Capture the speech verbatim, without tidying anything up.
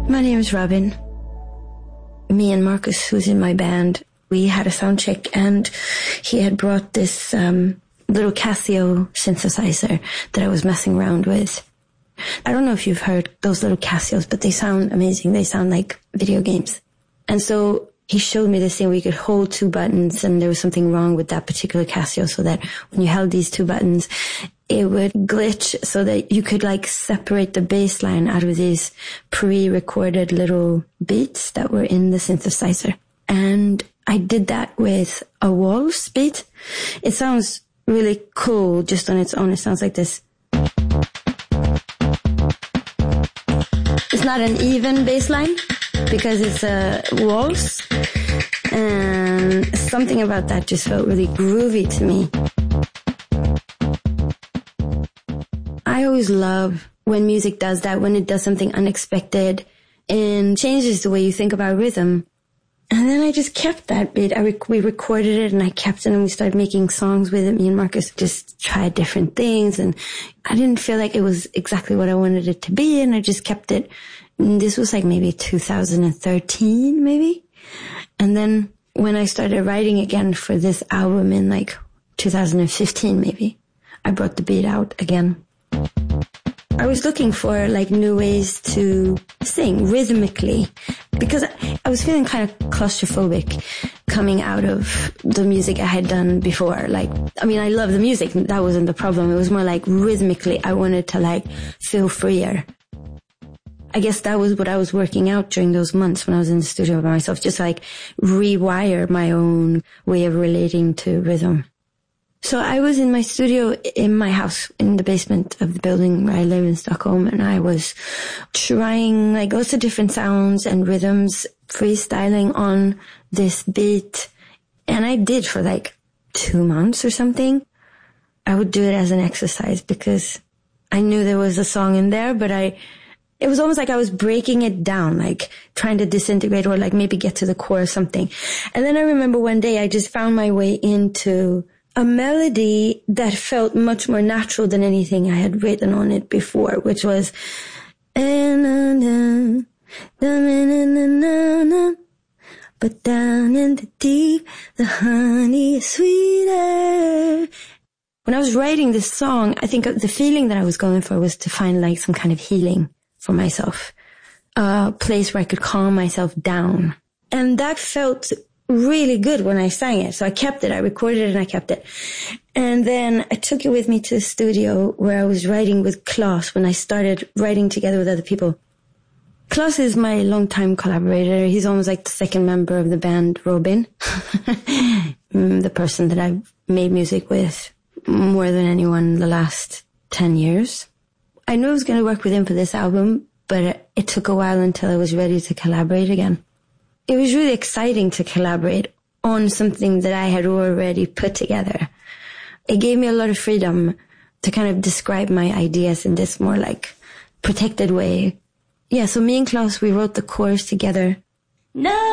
My name is Robin. Me and Marcus, who's in my band, we had a sound check and he had brought this um, little Casio synthesizer that I was messing around with. I don't know if you've heard those little Casios, but they sound amazing. They sound like video games. And so he showed me this thing where you could hold two buttons, and there was something wrong with that particular Casio, so that when you held these two buttons, it would glitch so that you could like separate the bass line out of these pre-recorded little beats that were in the synthesizer. And I did that with a waltz beat. It sounds really cool just on its own. It sounds like this. It's not an even bass line because it's a waltz. And something about that just felt really groovy to me. I always love when music does that, when it does something unexpected and changes the way you think about rhythm. And then I just kept that bit. I rec- we recorded it and I kept it, and we started making songs with it. Me and Marcus just tried different things, and I didn't feel like it was exactly what I wanted it to be, and I just kept it. And this was like maybe two thousand thirteen, maybe. And then when I started writing again for this album in like two thousand fifteen, maybe, I brought the beat out again. I was looking for like new ways to sing rhythmically because I was feeling kind of claustrophobic coming out of the music I had done before. Like, I mean, I love the music. That wasn't the problem. It was more like rhythmically, I wanted to like feel freer. I guess that was what I was working out during those months when I was in the studio by myself, just like rewire my own way of relating to rhythm. So I was in my studio in my house in the basement of the building where I live in Stockholm, and I was trying like lots of different sounds and rhythms, freestyling on this beat. And I did for like two months or something. I would do it as an exercise because I knew there was a song in there, but I, it was almost like I was breaking it down, like trying to disintegrate or like maybe get to the core of something. And then I remember one day I just found my way into a melody that felt much more natural than anything I had written on it before, which was, but down in the deep, the honey is sweeter. When I was writing this song, I think the feeling that I was going for was to find like some kind of healing for myself, a place where I could calm myself down. And that felt really good when I sang it. So I kept it. I recorded it and I kept it. And then I took it with me to the studio where I was writing with Klaus when I started writing together with other people. Klaus is my longtime collaborator. He's almost like the second member of the band, Robin. The person that I've made music with more than anyone in the last ten years. I knew I was going to work with him for this album, but it took a while until I was ready to collaborate again. It was really exciting to collaborate on something that I had already put together. It gave me a lot of freedom to kind of describe my ideas in this more like protected way. Yeah, so me and Klaus, we wrote the chorus together. No.